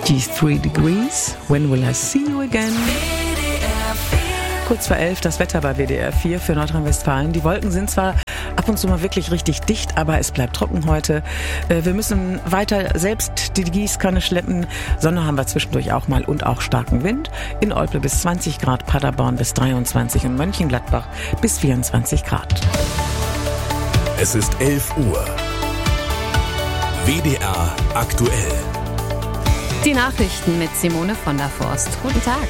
53 degrees. When will I see you again? Kurz vor 11, das Wetter bei WDR 4 für Nordrhein-Westfalen. Die Wolken sind zwar ab und zu mal wirklich richtig dicht, aber es bleibt trocken heute. Wir müssen weiter selbst die Gießkanne schleppen. Sonne haben wir zwischendurch auch mal und auch starken Wind. In Olpe bis 20 Grad, Paderborn bis 23 und Mönchengladbach bis 24 Grad. Es ist 11 Uhr. WDR aktuell. Die Nachrichten mit Simone von der Forst. Guten Tag.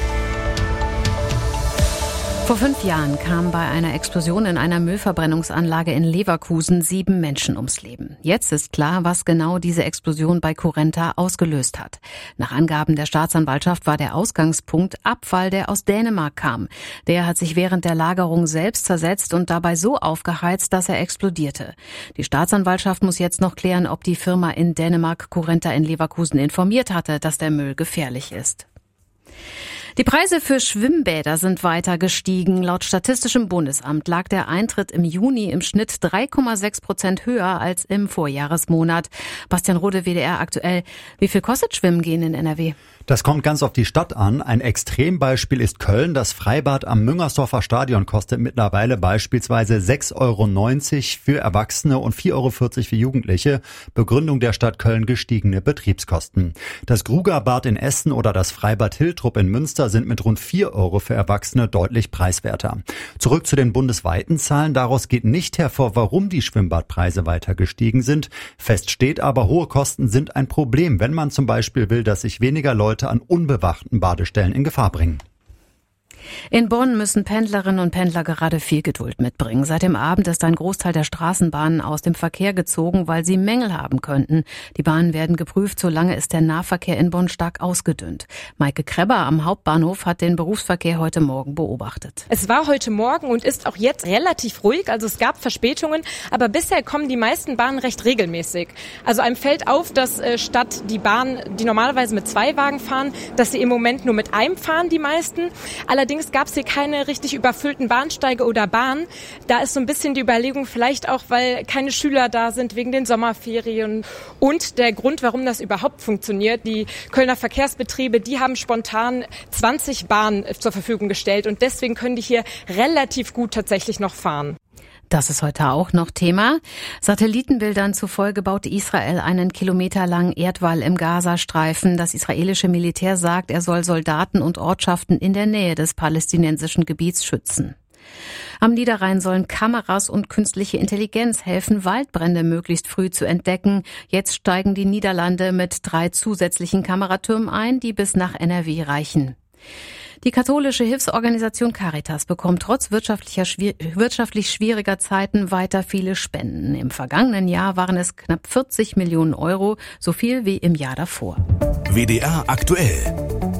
Vor 5 Jahren kamen bei einer Explosion in einer Müllverbrennungsanlage in Leverkusen 7 Menschen ums Leben. Jetzt ist klar, was genau diese Explosion bei Currenta ausgelöst hat. Nach Angaben der Staatsanwaltschaft war der Ausgangspunkt Abfall, der aus Dänemark kam. Der hat sich während der Lagerung selbst zersetzt und dabei so aufgeheizt, dass er explodierte. Die Staatsanwaltschaft muss jetzt noch klären, ob die Firma in Dänemark Currenta in Leverkusen informiert hatte, dass der Müll gefährlich ist. Die Preise für Schwimmbäder sind weiter gestiegen. Laut Statistischem Bundesamt lag der Eintritt im Juni im Schnitt 3,6% höher als im Vorjahresmonat. Bastian Rode, WDR aktuell. Wie viel kostet Schwimmen gehen in NRW? Das kommt ganz auf die Stadt an. Ein Extrembeispiel ist Köln. Das Freibad am Müngersdorfer Stadion kostet mittlerweile beispielsweise 6,90 € für Erwachsene und 4,40 € für Jugendliche. Begründung der Stadt Köln: gestiegene Betriebskosten. Das Grugerbad in Essen oder das Freibad Hiltrup in Münster sind mit rund 4 € für Erwachsene deutlich preiswerter. Zurück zu den bundesweiten Zahlen. Daraus geht nicht hervor, warum die Schwimmbadpreise weiter gestiegen sind. Fest steht aber, hohe Kosten sind ein Problem, wenn man zum Beispiel will, dass sich weniger Leute an unbewachten Badestellen in Gefahr bringen. In Bonn müssen Pendlerinnen und Pendler gerade viel Geduld mitbringen. Seit dem Abend ist ein Großteil der Straßenbahnen aus dem Verkehr gezogen, weil sie Mängel haben könnten. Die Bahnen werden geprüft, solange ist der Nahverkehr in Bonn stark ausgedünnt. Maike Krebber am Hauptbahnhof hat den Berufsverkehr heute Morgen beobachtet. Es war heute Morgen und ist auch jetzt relativ ruhig, also es gab Verspätungen, aber bisher kommen die meisten Bahnen recht regelmäßig. Also einem fällt auf, dass statt die Bahnen, die normalerweise mit 2 Wagen fahren, dass sie im Moment nur mit einem fahren, die meisten. Allerdings gab es hier keine richtig überfüllten Bahnsteige oder Bahnen. Da ist so ein bisschen die Überlegung, vielleicht auch, weil keine Schüler da sind wegen den Sommerferien. Und der Grund, warum das überhaupt funktioniert: die Kölner Verkehrsbetriebe, die haben spontan 20 Bahnen zur Verfügung gestellt und deswegen können die hier relativ gut tatsächlich noch fahren. Das ist heute auch noch Thema. Satellitenbildern zufolge baut Israel einen kilometerlangen Erdwall im Gazastreifen. Das israelische Militär sagt, er soll Soldaten und Ortschaften in der Nähe des palästinensischen Gebiets schützen. Am Niederrhein sollen Kameras und künstliche Intelligenz helfen, Waldbrände möglichst früh zu entdecken. Jetzt steigen die Niederlande mit 3 zusätzlichen Kameratürmen ein, die bis nach NRW reichen. Die katholische Hilfsorganisation Caritas bekommt trotz wirtschaftlich schwieriger Zeiten weiter viele Spenden. Im vergangenen Jahr waren es knapp 40 Millionen €, so viel wie im Jahr davor. WDR aktuell.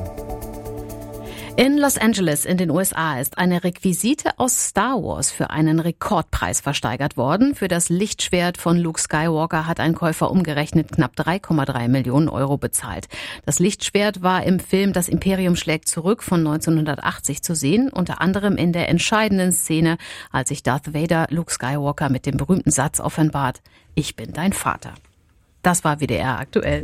In Los Angeles in den USA ist eine Requisite aus Star Wars für einen Rekordpreis versteigert worden. Für das Lichtschwert von Luke Skywalker hat ein Käufer umgerechnet knapp 3,3 Millionen € bezahlt. Das Lichtschwert war im Film Das Imperium schlägt zurück von 1980 zu sehen, unter anderem in der entscheidenden Szene, als sich Darth Vader Luke Skywalker mit dem berühmten Satz offenbart: Ich bin dein Vater. Das war WDR aktuell.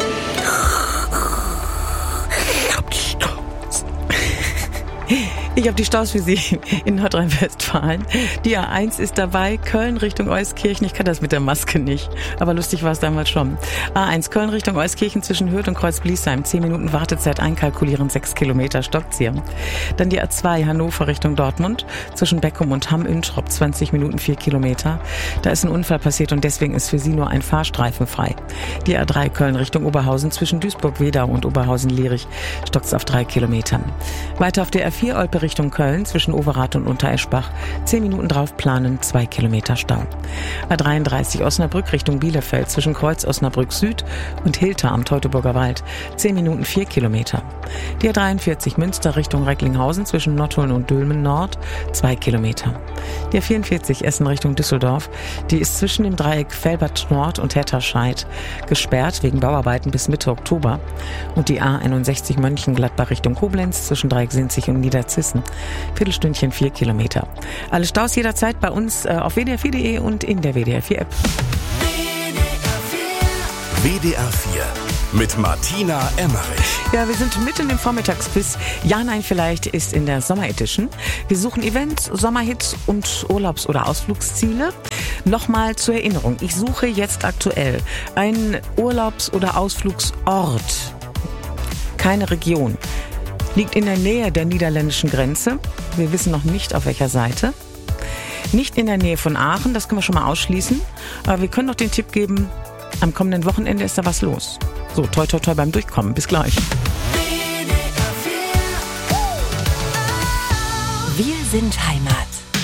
Ich habe die Staus für Sie in Nordrhein-Westfalen. Die A1 ist dabei, Köln Richtung Euskirchen. Ich kann das mit der Maske nicht, aber lustig war es damals schon. A1 Köln Richtung Euskirchen zwischen Hürth und Kreuz-Bliesheim. 10 Minuten Wartezeit einkalkulieren, 6 Kilometer stoppt hier. Dann die A2 Hannover Richtung Dortmund zwischen Beckum und Hamm-Üntrop. 20 Minuten, 4 Kilometer. Da ist ein Unfall passiert und deswegen ist für Sie nur ein Fahrstreifen frei. Die A3 Köln Richtung Oberhausen zwischen Duisburg-Wedau und Oberhausen-Lierich stockt es auf 3 Kilometern. Weiter auf der A4 Olpe Richtung Köln zwischen Overath und Untereschbach. 10 Minuten drauf planen, 2 Kilometer Stau. A33 Osnabrück Richtung Bielefeld zwischen Kreuz Osnabrück Süd und Hilter am Teutoburger Wald. 10 Minuten, 4 Kilometer. Die A43 Münster Richtung Recklinghausen zwischen Nottuln und Dülmen Nord. 2 Kilometer. Die A44 Essen Richtung Düsseldorf. Die ist zwischen dem Dreieck Velbert Nord und Hetterscheid gesperrt wegen Bauarbeiten bis Mitte Oktober. Und die A61 Mönchengladbach Richtung Koblenz zwischen Dreieck Sinzig und Niederzissen. Viertelstündchen, 4 Kilometer. Alle Staus jederzeit bei uns auf wdr4.de und in der WDR 4 App. WDR 4 mit Martina Emmerich. Ja, wir sind mitten im Vormittagsquiz. Ja, nein, vielleicht ist in der Sommer-Edition. Wir suchen Events, Sommerhits und Urlaubs- oder Ausflugsziele. Nochmal zur Erinnerung, ich suche jetzt aktuell einen Urlaubs- oder Ausflugsort. Keine Region. Liegt in der Nähe der niederländischen Grenze. Wir wissen noch nicht, auf welcher Seite. Nicht in der Nähe von Aachen, das können wir schon mal ausschließen. Aber wir können noch den Tipp geben, am kommenden Wochenende ist da was los. So, toi toi toi beim Durchkommen. Bis gleich. Wir sind Heimat.